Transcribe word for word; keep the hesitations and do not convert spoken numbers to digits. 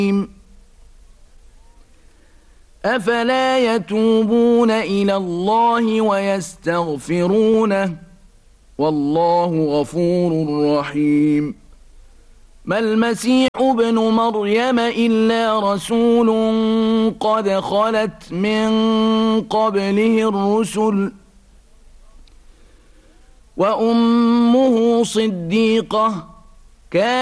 أفلا يتوبون إلى الله ويستغفرونه والله غفور رحيم ما المسيح ابن مريم إلا رسول قد خلت من قبله الرسل وأمه صديقة كان